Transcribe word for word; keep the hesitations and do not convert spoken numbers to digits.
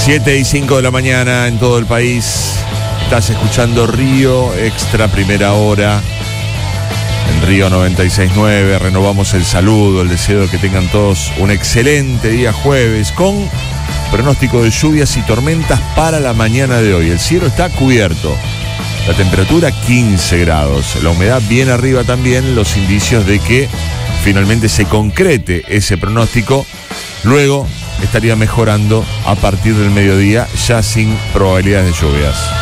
siete y cinco de la mañana en todo el país. Estás escuchando Río Extra, primera hora. En Río noventa y seis punto nueve renovamos el saludo, el deseo de que tengan todos un excelente día jueves con pronóstico de lluvias y tormentas para la mañana de hoy. El cielo está cubierto, la temperatura quince grados, la humedad bien arriba también, los indicios de que finalmente se concrete ese pronóstico. Luego estaría mejorando a partir del mediodía, ya sin probabilidades de lluvias.